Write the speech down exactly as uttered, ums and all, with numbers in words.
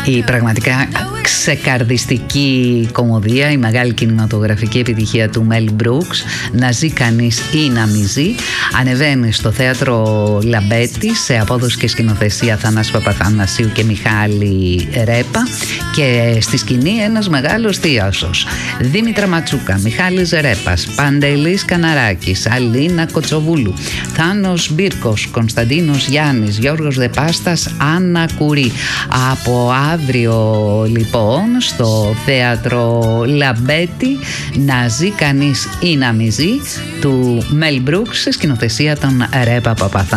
Η πραγματικά ξεκαρδιστική κομμωδία, η μεγάλη κινηματογραφική επιτυχία του Μέλ Μπρούξ, να ζει κανείς ή να μη ζει, ανεβαίνει στο θέατρο Λαμπέτη σε απόδοση και σκηνοθεσία Θανάση Παπαθανασίου και Μιχάλη Ρέπα, και στη σκηνή ένας μεγάλος θίασος: Δήμητρα Ματσούκα, Μιχάλης Ρέπας, Παντελής Καναράκης, Αλίνα Κοτσοβούλου, Θάνος Μπίρκος, Κωνσταντίνος Γιάννης, Γιώργος Δεπάστας, Άννα Κουρί. Από αύριο λοιπόν στο θέατρο Λαμπέτη, να ζει κανείς ή να μη ζει, του Μέλ Μπρούξ, σε σκηνοθεσία των Ρέπα Παπαθανασίου.